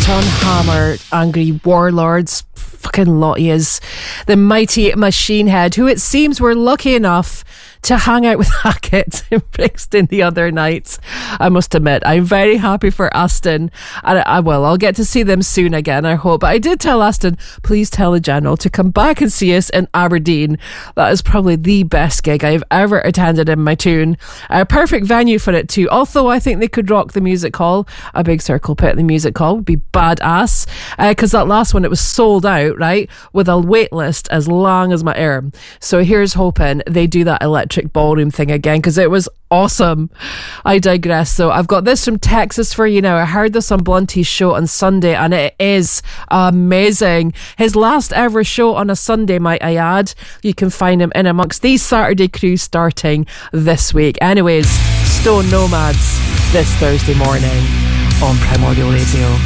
Proton Hammer, Angry Warlords, fucking lot he is. The Mighty Machine Head, who it seems were lucky enough to hang out with Hackett in Brixton the other night. I must admit, I'm very happy for Aston, and I'll get to see them soon again, I hope. But I did tell Aston, please tell the General to come back and see us in Aberdeen. That is probably the best gig I've ever attended in my tune. A perfect venue for it too, although I think they could rock the music hall. A big circle pit in the music hall would be badass, because that last one, it was sold out, right, with a wait list as long as my arm. So here's hoping they do that electric ballroom thing again, because it was awesome. I digress. So I've got this from Texas for you now. I heard this on Blunty's show on Sunday, and it is amazing. His last ever show on a Sunday, might I add. You can find him in amongst these Saturday crews starting this week. Anyways, Stone Nomads this Thursday morning on Primordial Radio.